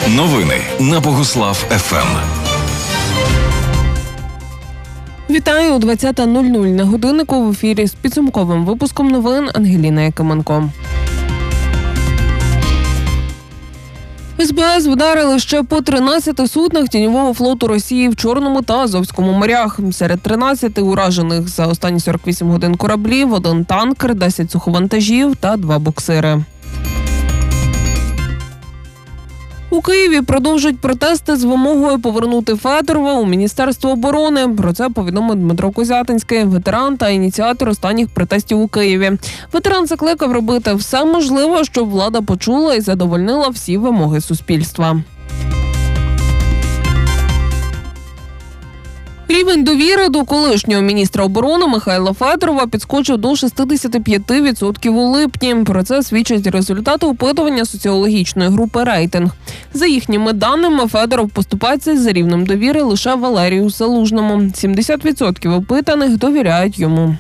Новини на Богуслав ФМ. Вітаю, 20:00 на годиннику. В ефірі з підсумковим випуском новин Ангеліна Якименко. СБС вдарили ще по 13 суднах тіньового флоту Росії в Чорному та Азовському морях. Серед 13 уражених за останні 48 годин кораблів – 1 танкер, 10 суховантажів та 2 буксири. У Києві продовжують протести з вимогою повернути Федорова у Міністерство оборони. Про це повідомив Дмитро Козятинський, ветеран та ініціатор останніх протестів у Києві. Ветеран закликав робити все можливе, щоб влада почула і задовольнила всі вимоги суспільства. Рівень довіри до колишнього міністра оборони Михайла Федорова підскочив до 65% у липні. Про це свідчать результати опитування соціологічної групи «Рейтинг». За їхніми даними, Федоров поступається за рівнем довіри лише Валерію Залужному. 70% опитаних довіряють йому.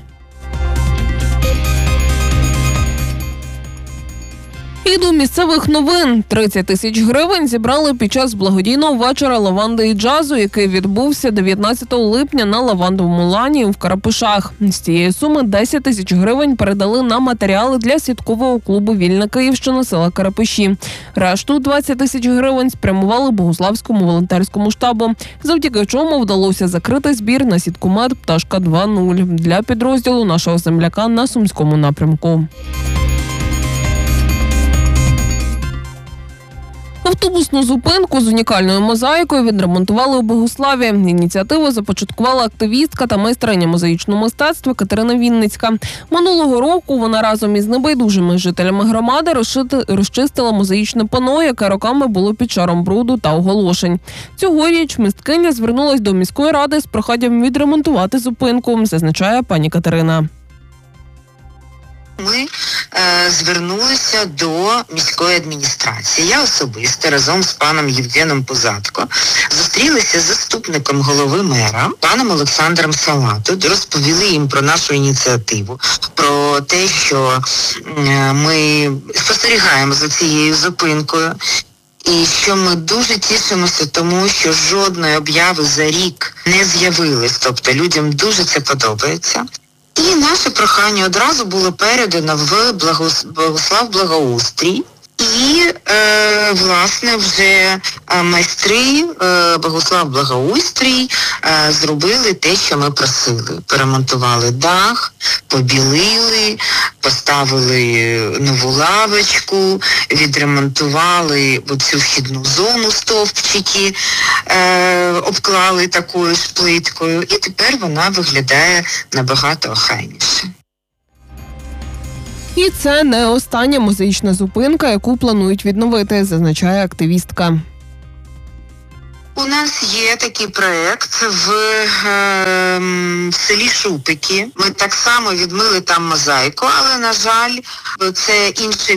І до місцевих новин. 30 тисяч гривень зібрали під час благодійного вечора лаванди і джазу, який відбувся 19 липня на Лавандовому лані в Карапишах. З цієї суми 10 тисяч гривень передали на матеріали для сіткового клубу «Вільна Київщина» села Карапиші. Решту 20 тисяч гривень спрямували Богуславському волонтерському штабу, завдяки чому вдалося закрити збір на сіткомет «Пташка 2.0» для підрозділу нашого земляка на Сумському напрямку. Автобусну зупинку з унікальною мозаїкою відремонтували у Богуславі. Ініціативу започаткувала активістка та майстриня мозаїчного мистецтва Катерина Вінницька. Минулого року вона разом із небайдужими жителями громади розчистила мозаїчне панно, яке роками було під шаром бруду та оголошень. Цьогоріч мисткиня звернулась до міської ради з проханням відремонтувати зупинку, зазначає пані Катерина. Ми звернулися до міської адміністрації. Я особисто разом з паном Євгеном Позадко зустрілися з заступником голови мера, паном Олександром Салату, розповіли їм про нашу ініціативу, про те, що ми спостерігаємо за цією зупинкою. І що ми дуже тішимося тому, що жодної обяви за рік не з'явилось. Тобто людям дуже це подобається. І наше прохання одразу було передано в Богуслав Благоустрій. І, власне, вже майстри Богуслав Благоустрій зробили те, що ми просили. Перемонтували дах, побілили, поставили нову лавочку, відремонтували оцю вхідну зону, стовпчики, обклали такою ж плиткою. І тепер вона виглядає набагато охайніше. І це не остання мозаїчна зупинка, яку планують відновити, зазначає активістка. У нас є такий проєкт в селі Шупики. Ми так само відмили там мозаїку, але, на жаль, це інше